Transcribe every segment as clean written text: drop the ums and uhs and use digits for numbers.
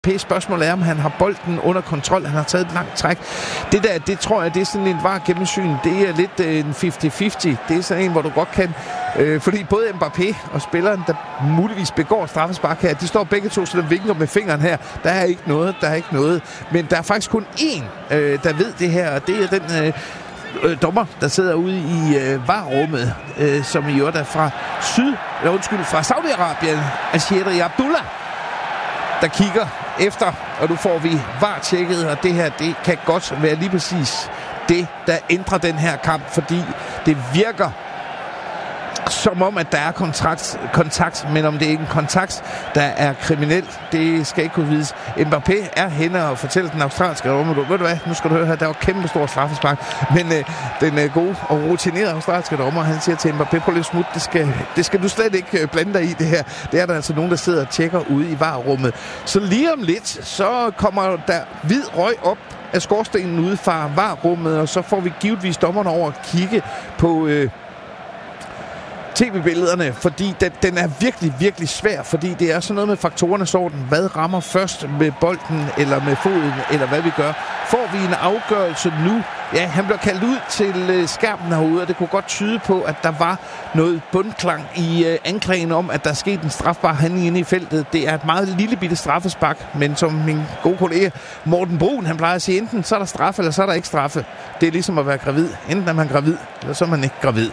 Mbappé. Spørgsmålet er, om han har bolden under kontrol. Han har taget et langt træk. Det tror jeg, det er sådan en var gennemsyn. Det er lidt en 50-50. Det er sådan en, hvor du godt kan... fordi både Mbappé og spilleren, der muligvis begår straffespark her, de står begge to, så der vinker med fingeren her. Der er ikke noget. Men der er faktisk kun én, der ved det her, og det er den... dommer, der sidder ude i VAR-rummet, som i øvrigt er fra fra Saudi-Arabien, Asheri Abdullah, der kigger efter, og nu får vi VAR-tjekket, og det her, det kan godt være lige præcis det, der ændrer den her kamp, fordi det virker som om, at der er kontakt, men om det er ikke en kontakt, der er kriminel, det skal ikke kunne vides. Mbappé er henne og fortæller den australske dommer, ved du hvad, nu skal du høre her, der var kæmpe stor straffespark, men den gode og rutinerede australske dommer, han siger til Mbappé, prøv lidt smut, det skal du slet ikke blande dig i det her. Det er der altså nogen, der sidder og tjekker ude i VAR-rummet. Så lige om lidt, så kommer der hvid røg op af skorstenen ude fra VAR-rummet, og så får vi givetvis dommerne over at kigge på... tv-billederne, fordi den er virkelig, virkelig svær, fordi det er sådan noget med faktorernes orden. Hvad rammer først med bolden, eller med foden, eller hvad vi gør? Får vi en afgørelse nu? Ja, han bliver kaldt ud til skærmen herude, og det kunne godt tyde på, at der var noget bundklang i anklagen om, at der er sket en strafbar handling inde i feltet. Det er et meget lille bitte straffespark, men som min gode kollega Morten Brun, han plejer at sige, enten så er der straffe, eller så er der ikke straffe. Det er ligesom at være gravid. Enten er man gravid, eller så er man ikke gravid.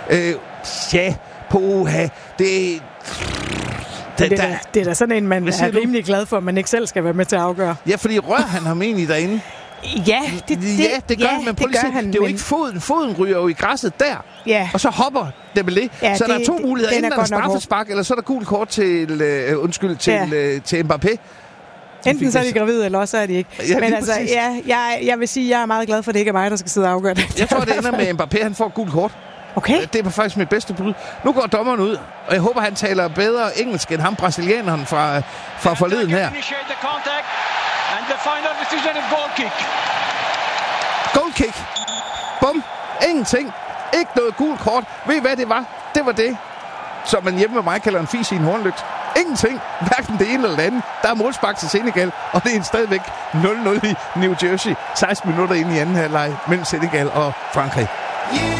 Det er da sådan en, man er rimelig glad for, at man ikke selv skal være med til at afgøre. Ja, fordi rører han ham egentlig derinde? Ja, det gør han, men prøv lige at se, det er jo ikke foden. Foden ryger jo i græsset der, og så hopper Dembélé. Ja, så der er to muligheder. Enten er der straffespark, eller så er der gult kort til Mbappé. Enten så er de gravide, eller også er de ikke. Ja, men altså, jeg vil sige, at jeg er meget glad for, at det ikke er mig, der skal sidde og afgøre det. Jeg tror, det ender med Mbappé, han får gult kort. Okay. Det er faktisk mit bedste bud. Nu går dommeren ud, og jeg håber, han taler bedre engelsk end ham, brasilianeren fra forleden her. Goal kick. Bum. Ingenting. Ikke noget gult kort. Ved I, hvad det var? Det var det, som man hjemme med mig kalder en fis i en hornlygt. Ingenting. Hverken det ene eller det andet. Der er målspark til Senegal, og det er stadigvæk 0-0 i New Jersey. 16 minutter inde i anden halvleg mellem Senegal og Frankrig.